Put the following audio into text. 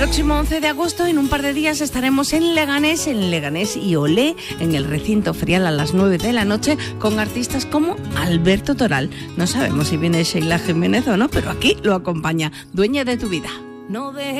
Próximo 11 de agosto, en un par de días, estaremos en Leganés y Olé, en el recinto ferial a las 9 de la noche, con artistas como Alberto Toral. No sabemos si viene Sheila Jiménez o no, pero aquí lo acompaña. Dueña de tu vida. No